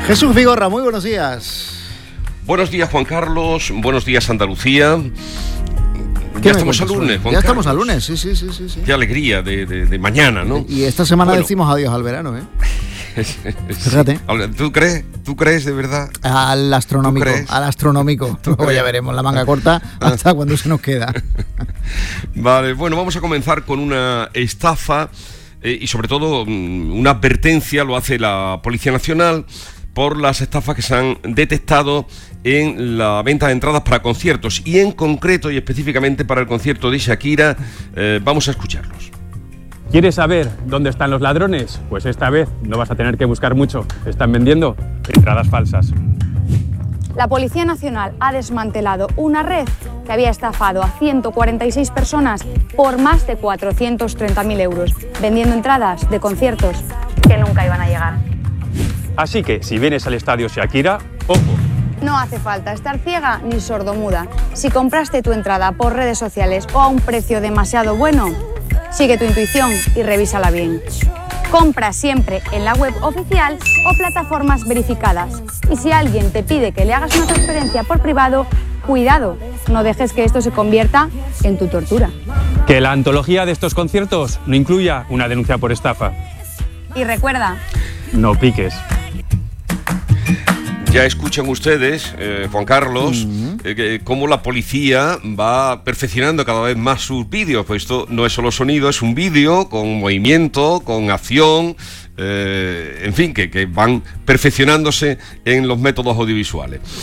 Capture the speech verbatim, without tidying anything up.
Jesús Vigorra, muy buenos días. Buenos días, Juan Carlos. Buenos días, Andalucía. Ya estamos al lunes, Juan Ya estamos Carlos. al lunes, sí, sí, sí, sí, sí. Qué alegría de, de, de mañana, ¿no? Y esta semana Bueno. decimos adiós al verano, ¿eh? Sí. Fíjate. ¿Tú crees? ¿Tú crees de verdad? Al astronómico, ¿Tú crees? al astronómico. Luego ya veremos la manga corta hasta cuando se nos queda. Vale, bueno, vamos a comenzar con una estafa eh, y sobre todo mm, una advertencia, lo hace la Policía Nacional, por las estafas que se han detectado en la venta de entradas para conciertos y en concreto y específicamente para el concierto de Shakira. Eh, vamos a escucharlos. ¿Quieres saber dónde están los ladrones? Pues esta vez no vas a tener que buscar mucho. Están vendiendo entradas falsas. La Policía Nacional ha desmantelado una red que había estafado a ciento cuarenta y seis personas por más de cuatrocientos treinta mil euros, vendiendo entradas de conciertos que nunca iban a llegar. Así que si vienes al estadio Shakira, ojo. No hace falta estar ciega ni sordomuda. Si compraste tu entrada por redes sociales o a un precio demasiado bueno, sigue tu intuición y revísala bien. Compra siempre en la web oficial o plataformas verificadas. Y si alguien te pide que le hagas una transferencia por privado, cuidado, no dejes que esto se convierta en tu tortura. Que la antología de estos conciertos no incluya una denuncia por estafa. Y recuerda, No piques. Ya escuchan ustedes, eh, Juan Carlos, Uh-huh. eh, que- cómo la policía va perfeccionando cada vez más sus vídeos. Pues esto no es solo sonido, es un vídeo con movimiento, con acción, eh, en fin, que, que van perfeccionándose en los métodos audiovisuales.